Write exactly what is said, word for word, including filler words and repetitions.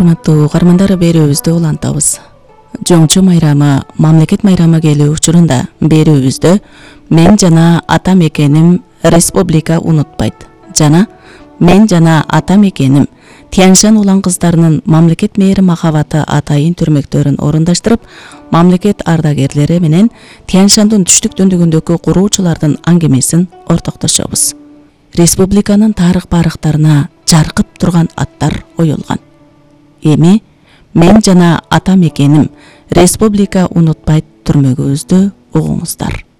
Урматтуу каармандар, берүүбүздө улантабыз. Жоңчу майрамы, мамлекет майрамы келүү учурунда берүүбүздө мен жана атам экеним республика унутпайт жана мен жана атам экеним Тянь-Шань улан кыздарынын мамлекет мээри махабаты атайын түрмөктөрүн орундаштырып, мамлекет ардагерлери менен Тянь-Шаньдын түштүк дөндүгүндөгү куруучулардын аңгемесин ортоктошобуз. Республиканын тарых барыктарына жаркып турган аттар оюлган. Эми мен жана атам экеним республика унутпайт түрмөгүбүздү угуңуздар.